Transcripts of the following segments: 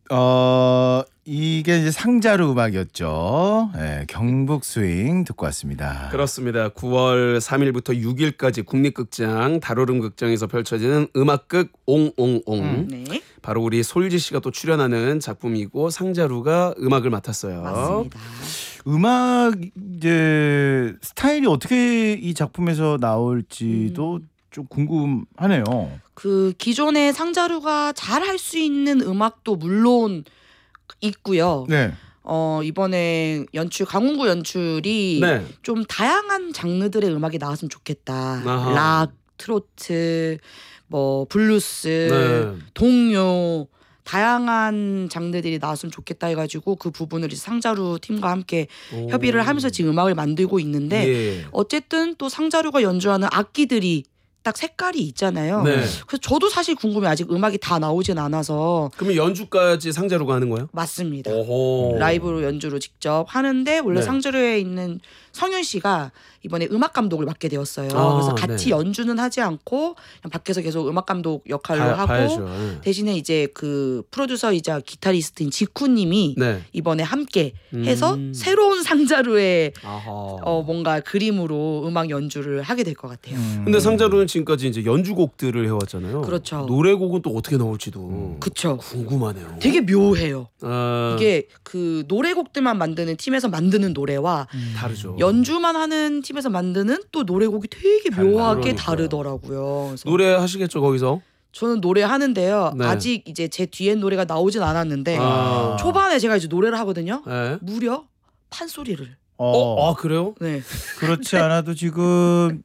이게 이제 상자루 음악이었죠. 네, 경북 스윙 듣고 왔습니다. 그렇습니다. 9월 3일부터 6일까지 국립극장 달오름극장에서 펼쳐지는 음악극 옹옹옹. 네. 바로 우리 솔지 씨가 또 출연하는 작품이고 상자루가 음악을 맡았어요. 맞습니다. 음악 이제 스타일이 어떻게 이 작품에서 나올지도 좀 궁금하네요. 그 기존의 상자루가 잘 할 수 있는 음악도 물론 있고요. 네. 이번에 강훈구 연출이 네. 좀 다양한 장르들의 음악이 나왔으면 좋겠다. 아하. 락, 트로트, 뭐 블루스, 네. 동요 다양한 장르들이 나왔으면 좋겠다 해가지고 그 부분을 이제 상자루 팀과 함께 오. 협의를 하면서 지금 음악을 만들고 있는데 예. 어쨌든 또 상자루가 연주하는 악기들이 딱 색깔이 있잖아요. 네. 그래서 저도 사실 궁금해. 아직 음악이 다 나오진 않아서. 그러면 연주까지 상자루가 하는 거예요? 맞습니다. 오호. 라이브로 연주로 직접 하는데 원래 네. 상자루에 있는 성윤 씨가 이번에 음악 감독을 맡게 되었어요. 아, 그래서 같이 네. 연주는 하지 않고 그냥 밖에서 계속 음악 감독 역할로 하고 봐야죠. 네. 대신에 이제 그 프로듀서이자 기타리스트인 지쿠님이 네. 이번에 함께 해서 새로운 상자루의 아하. 뭔가 그림으로 음악 연주를 하게 될 것 같아요. 근데 상자루는 지금까지 이제 연주곡들을 해왔잖아요. 그렇죠. 노래곡은 또 어떻게 나올지도 그쵸. 궁금하네요. 되게 묘해요. 아, 이게 그 노래곡들만 만드는 팀에서 만드는 노래와 다르죠. 연주만 하는 팀에서 만드는 또 노래곡이 되게 묘하게 그러니까요. 다르더라고요. 그래서 노래 하시겠죠 거기서? 저는 노래 하는데요. 네. 아직 이제 제 뒤엔 노래가 나오진 않았는데 아. 초반에 제가 이제 노래를 하거든요. 네. 무려 판소리를. 아 그래요? 네. 그렇지 않아도 지금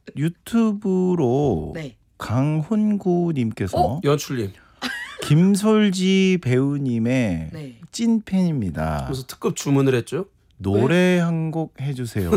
유튜브로 네. 강훈구님께서 연출님. 김솔지 배우님의 네. 찐 팬입니다. 그래서 특급 주문을 했죠. 노래 한 곡 해주세요.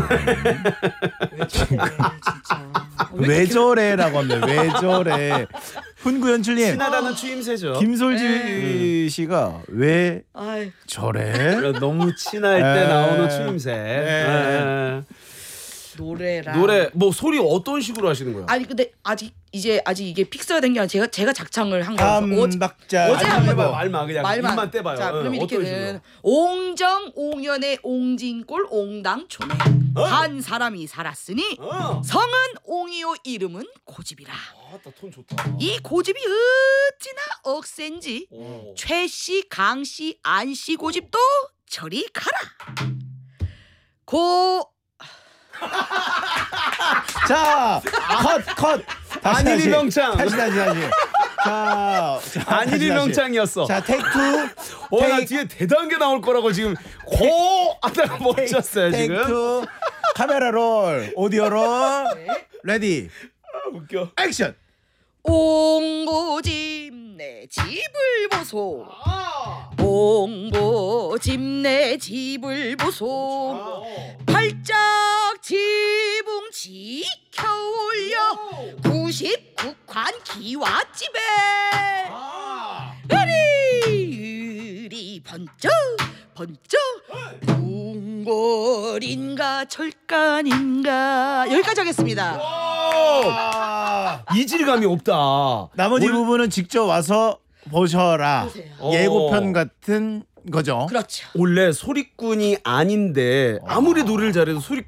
왜 저래 진짜. 왜 저래라고 합니다. 왜 저래. 훈구 연출님. 친하다는 추임새죠. 김솔지 씨가 왜 아이, 저래? 너무 친할 때 에. 나오는 추임새. 에. 노래랑 노래 뭐 소리 어떤 식으로 하시는 거예요? 아니 근데 아직 이게 픽스가 된 게 아니라 제가 작창을 한 거예요. 감박자. 어제 한번 해봐요. 말만 그냥 말만. 입만 떼봐요. 자, 그럼 어떤 식으로? 이렇게는 옹정 옹연의 옹진골 옹당촌에 한 사람이 살았으니 성은 옹이요 이름은 고집이라. 톤 좋다. 이 고집이 어찌나 억센지 오. 최씨, 강씨, 안씨 고집도 저리 가라. 자, 컷. 다시, 안일이 다시. 명창. 다시. 자, 안일이 다시. 명창이었어. 자, 테이크 2. 나 뒤에 대단한 게 나올 거라고 지금 고 하다가 멈췄어요 테이크 지금. 2. 카메라 롤, 오디오 롤. 레디. 웃겨. 액션. 옹고집 내 집을 보소. 옹고집 내 집을 보소. 발짝 지붕 지켜 올려 99칸 기와집에 으리 번쩍 옹골인가 철간인가 여기까지 하겠습니다. 이질감이 없다. 나머지 부분은 직접 와서 보셔라. 보세요. 예고편 같은 거죠. 그렇죠. 원래 소리꾼이 아닌데 아무리 노래를 잘해도 소리꾼